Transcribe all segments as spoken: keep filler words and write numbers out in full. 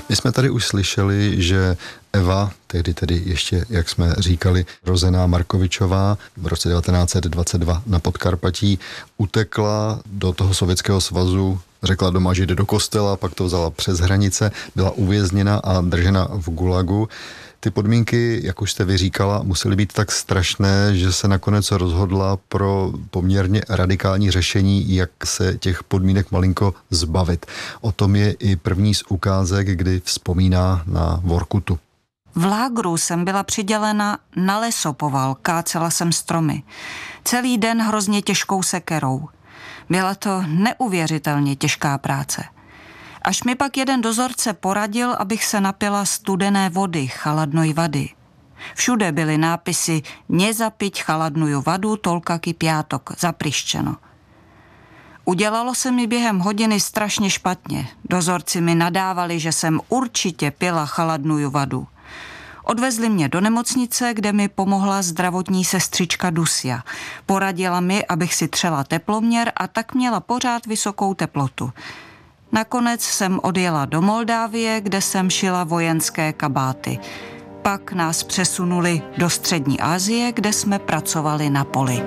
My jsme tady už slyšeli, že Eva, tehdy tedy ještě, jak jsme říkali, rozená Markovičová v roce devatenáct set dvacet dva na Podkarpatí, utekla do toho Sovětského svazu, řekla doma, že jde do kostela, pak to vzala přes hranice, byla uvězněna a držena v gulagu. Ty podmínky, jak už jste vyříkala, musely být tak strašné, že se nakonec rozhodla pro poměrně radikální řešení, jak se těch podmínek malinko zbavit. O tom je i první z ukázek, kdy vzpomíná na Vorkutu. V lágru jsem byla přidělena na lesopoval, kácela jsem stromy. Celý den hrozně těžkou sekerou. Byla to neuvěřitelně těžká práce. Až mi pak jeden dozorce poradil, abych se napila studené vody, chaladnoj vady. Všude byly nápisy nezapiť chaladnuju vadu, tolka kypiátok, zapriščeno. Udělalo se mi během hodiny strašně špatně. Dozorci mi nadávali, že jsem určitě pila chaladnuju vadu. Odvezli mě do nemocnice, kde mi pomohla zdravotní sestřička Dusia. Poradila mi, abych si třela teploměr a tak měla pořád vysokou teplotu. Nakonec jsem odjela do Moldávie, kde jsem šila vojenské kabáty. Pak nás přesunuli do Střední Asie, kde jsme pracovali na poli.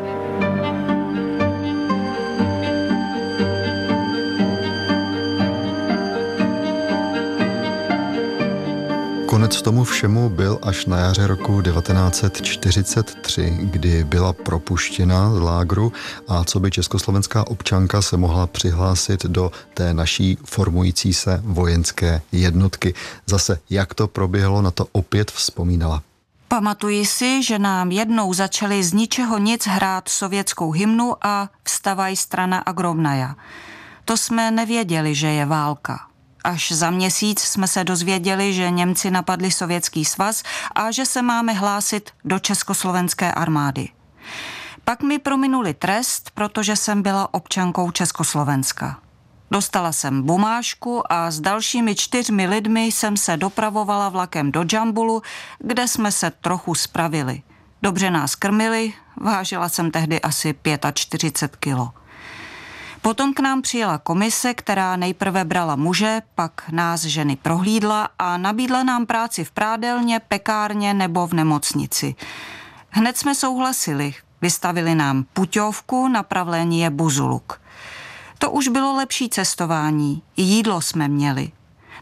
Konec tomu všemu byl až na jaře roku devatenáct set čtyřicet tři, kdy byla propuštěna z lágru a co by československá občanka se mohla přihlásit do té naší formující se vojenské jednotky. Zase, jak to proběhlo, na to opět vzpomínala. Pamatuji si, že nám jednou začali z ničeho nic hrát sovětskou hymnu a Vstavaj strana Agrovnaja. To jsme nevěděli, že je válka. Až za měsíc jsme se dozvěděli, že Němci napadli Sovětský svaz a že se máme hlásit do československé armády. Pak mi prominuli trest, protože jsem byla občankou Československa. Dostala jsem bumážku a s dalšími čtyřmi lidmi jsem se dopravovala vlakem do Džambulu, kde jsme se trochu spravili. Dobře nás krmili, vážila jsem tehdy asi čtyřicet pět kilo. Potom k nám přijela komise, která nejprve brala muže, pak nás ženy prohlídla a nabídla nám práci v prádelně, pekárně nebo v nemocnici. Hned jsme souhlasili, vystavili nám puťovku, napravlení je Buzuluk. To už bylo lepší cestování, i jídlo jsme měli.